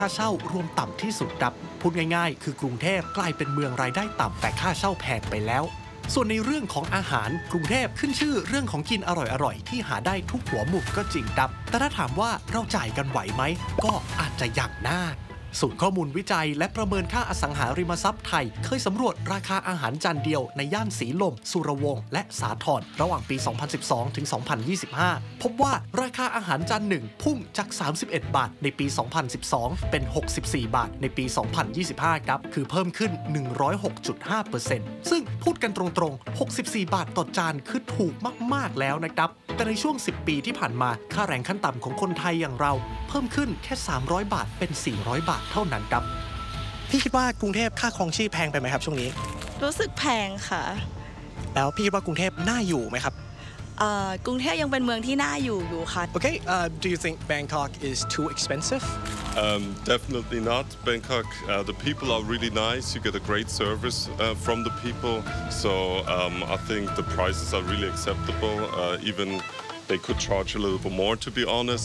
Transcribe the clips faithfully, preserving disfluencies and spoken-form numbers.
ค่าเช่ารวมต่ำที่สุดครับพูดง่ายๆคือกรุงเทพกลายเป็นเมืองรายได้ต่ำแต่ค่าเช่าแพงไปแล้วส่วนในเรื่องของอาหารกรุงเทพขึ้นชื่อเรื่องของกินอร่อยๆที่หาได้ทุกหัวมุมก็จริงครับแต่ถ้าถามว่าเราจ่ายกันไหวไหมก็อาจจะยังน่าศูนย์ข้อมูลวิจัยและประเมินค่าอสังหาริมทรัพย์ไทยเคยสำรวจราคาอาหารจานเดียวในย่านสีลมสุรวงศ์และสาทรระหว่างปี สองพันสิบสอง ถึง สองพันยี่สิบห้า พบว่าราคาอาหารจานหนึ่งพุ่งจาก สามสิบเอ็ด บาทในปี สองพันสิบสอง เป็น หกสิบสี่ บาทในปี สองพันยี่สิบห้า ครับคือเพิ่มขึ้น หนึ่งร้อยหกจุดห้าเปอร์เซ็นต์ ซึ่งพูดกันตรงๆ หกสิบสี่ บาทต่อจานคือถูกมากๆแล้วนะครับแต่ในช่วง สิบ ปีที่ผ่านมาค่าแรงขั้นต่ำของคนไทยอย่างเราเพิ่มขึ้นแค่ สามร้อย บาทเป็น สี่ร้อย บาทเท่านั้นครับพี่คิดว่ากรุงเทพค่าครองชีพแพงไปไหมครับช่วงนี้รู้สึกแพงค่ะแล้วพี่คิดว่ากรุงเทพน่าอยู่ไหมครับเอ่อกรุงเทพยังเป็นเมืองที่น่าอยู่อยู่ค่ะ Okay uh, do you think Bangkok is too expensive Um, definitely not. Bangkok, uh, the people are really nice. You get a great service uh, from the people. So um, I think the prices are really acceptable. Uh, even they could charge a little bit more, to be honest.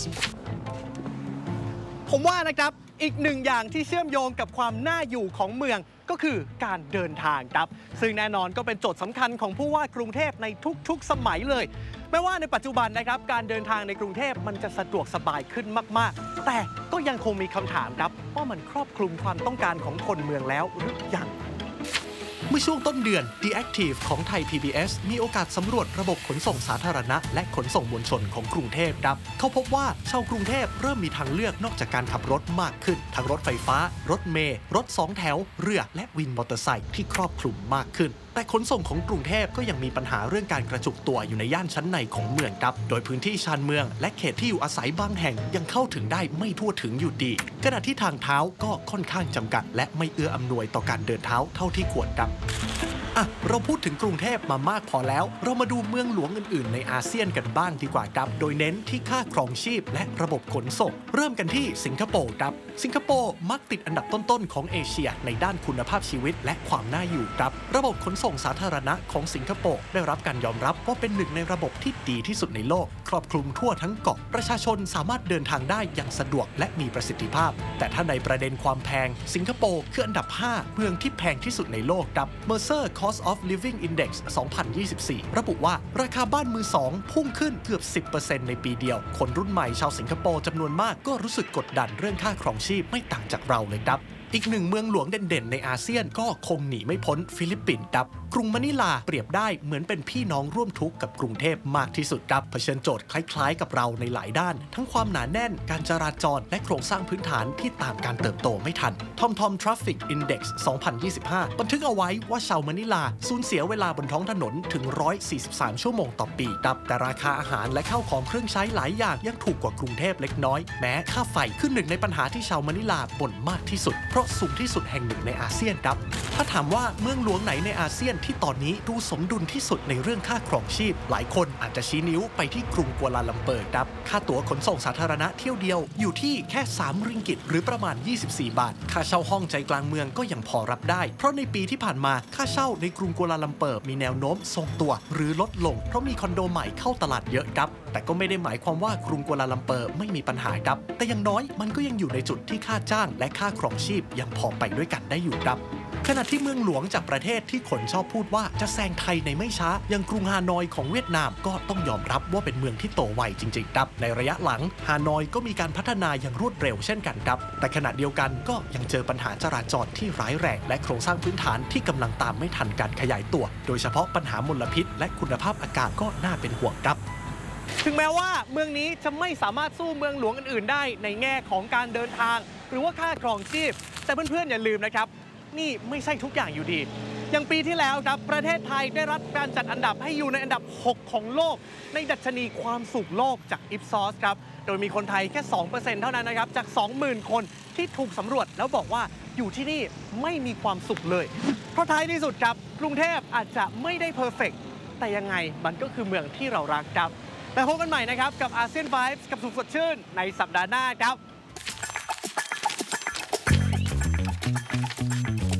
ผมว่านะครับอีกหนึ่งอย่างที่เชื่อมโยงกับความน่าอยู่ของเมืองก็คือการเดินทางครับซึ่งแน่นอนก็เป็นโจทย์สำคัญของผู้ว่ากรุงเทพในทุกๆสมัยเลยแม้ว่าในปัจจุบันนะครับการเดินทางในกรุงเทพมันจะสะดวกสบายขึ้นมากๆแต่ก็ยังคงมีคำถามครับว่ามันครอบคลุมความต้องการของคนเมืองแล้วหรือยังเมื่อช่วงต้นเดือน The Active ของไทย พี บี เอส มีโอกาสสำรวจระบบขนส่งสาธารณะและขนส่งมวลชนของกรุงเทพครับเขาพบว่าชาวกรุงเทพเริ่มมีทางเลือกนอกจากการขับรถมากขึ้นทั้งรถไฟฟ้ารถเมล์รถสองแถวเรือและวินมอเตอร์ไซค์ที่ครอบคลุมมากขึ้นแต่ขนส่งของกรุงเทพก็ยังมีปัญหาเรื่องการกระจุกตัวอยู่ในย่านชั้นในของเมืองครับโดยพื้นที่ชานเมืองและเขตที่อยู่อาศัยบางแห่งยังเข้าถึงได้ไม่ทั่วถึงอยู่ดีขณะที่ทางเท้าก็ค่อนข้างจำกัดและไม่เอื้ออำนวยต่อการเดินเท้าเท่าที่ควรครับอ่ะเราพูดถึงกรุงเทพมามากพอแล้วเรามาดูเมืองหลวงอื่นๆในอาเซียนกันบ้างดีกว่าครับโดยเน้นที่ค่าครองชีพและระบบขนส่งเริ่มกันที่สิงคโปร์ครับสิงคโปร์มักติดอันดับต้นๆของเอเชียในด้านคุณภาพชีวิตและความน่าอยู่ครับระบบขนส่งสาธารณะของสิงคโปร์ได้รับการยอมรับว่าเป็นหนึ่งในระบบที่ดีที่สุดในโลกครอบคลุมทั่วทั้งเกาะประชาชนสามารถเดินทางได้อย่างสะดวกและมีประสิทธิภาพแต่ถ้าในประเด็นความแพงสิงคโปร์คืออันดับห้าเมืองที่แพงที่สุดในโลกครับ Mercer Cost of Living Index สองพันยี่สิบสี่ ระบุว่าราคาบ้านมือสองพุ่งขึ้นเกือบ สิบเปอร์เซ็นต์ ในปีเดียวคนรุ่นใหม่ชาวสิงคโปร์จำนวนมากก็รู้สึกกดดันเรื่องค่าครองชีพไม่ต่างจากเราเลยครับอีกหนึ่งเมืองหลวงเด่นๆในอาเซียนก็คงหนีไม่พ้นฟิลิปปินส์ครับกรุงมะนิลาเปรียบได้เหมือนเป็นพี่น้องร่วมทุกข์กับกรุงเทพมากที่สุดครับเผชิญโจทย์คล้ายๆกับเราในหลายด้านทั้งความหนาแน่นการจราจรและโครงสร้างพื้นฐานที่ตามการเติบโตไม่ทัน TomTom Traffic Index สองพันยี่สิบห้า บันทึกเอาไว้ว่าชาวมะนิลาสูญเสียเวลาบนท้องถนนถึงหนึ่งร้อยสี่สิบสามชั่วโมงต่อปีครับแต่ราคาอาหารและข้าวของเครื่องใช้หลายอย่างยังถูกกว่ากรุงเทพเล็กน้อยแม้ค่าไฟคือหนึ่งในปัญหาที่ชาวมะนิลาบ่นมากที่สุดเพราะสูงที่สุดแห่งหนึ่งในอาเซียนครับถ้าถามว่าเมืองหลวงไหนในอาเซียนที่ตอนนี้ดูสมดุลที่สุดในเรื่องค่าครองชีพหลายคนอาจจะชี้นิ้วไปที่กรุงกัวลาลัมเปอร์ครับค่าตั๋วขนส่งสาธารณะเที่ยวเดียวอยู่ที่แค่สามริงกิตหรือประมาณยี่สิบสี่บาทค่าเช่าห้องใจกลางเมืองก็ยังพอรับได้เพราะในปีที่ผ่านมาค่าเช่าในกรุงกัวลาลัมเปอร์มีแนวโน้มทรงตัวหรือลดลงเพราะมีคอนโดใหม่เข้าตลาดเยอะครับแต่ก็ไม่ได้หมายความว่ากรุงกัวลาลัมเปอร์ไม่มีปัญหาครับแต่อย่างน้อยมันก็ยังอยู่ในจุดที่ค่าจ้างและค่าครองชีพยังพอไปด้วยกันได้อยู่ครับขณะที่เมืองหลวงจากประเทศที่คนชอบพูดว่าจะแซงไทยในไม่ช้าอย่างกรุงฮานอยของเวียดนามก็ต้องยอมรับว่าเป็นเมืองที่โตไวจริงๆครับในระยะหลังฮานอยก็มีการพัฒนาอย่างรวดเร็วเช่นกันครับแต่ขณะเดียวกันก็ยังเจอปัญหาจราจรที่ร้ายแรงและโครงสร้างพื้นฐานที่กำลังตามไม่ทันการขยายตัวโดยเฉพาะปัญหามลพิษและคุณภาพอากาศก็น่าเป็นห่วงครับถึงแม้ว่าเมืองนี้จะไม่สามารถสู้เมืองหลวงอื่นๆได้ในแง่ของการเดินทางหรือว่าค่าครองชีพแต่เพื่อนๆอย่าลืมนะครับนี่ไม่ใช่ทุกอย่างอยู่ดีอย่างปีที่แล้วครับประเทศไทยได้รับการจัดอันดับให้อยู่ในอันดับหกของโลกในดัชนีความสุขโลกจาก Ipsos ครับโดยมีคนไทยแค่ สองเปอร์เซ็นต์ เท่านั้นนะครับจาก สองหมื่น คนที่ถูกสำรวจแล้วบอกว่าอยู่ที่นี่ไม่มีความสุขเลยเพราะท้ายที่สุดครับกรุงเทพอาจจะไม่ได้เพอร์เฟกต์แต่ยังไงมันก็คือเมืองที่เรารักครับแต่พบกันใหม่นะครับกับอาเซียน Vibes กับสุขสดชื่นในสัปดาห์หน้าครับ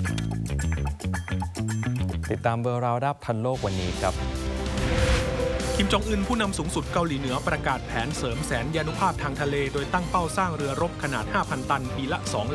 ติดตามเบอร์ราวดับทันโลกวันนี้ครับคิมจองอึนผู้นำสูงสุดเกาหลีเหนือประกาศแผนเสริมแสนยานุภาพทางทะเลโดยตั้งเป้าสร้างเรือรบขนาด ห้าพัน ตันปีละสอง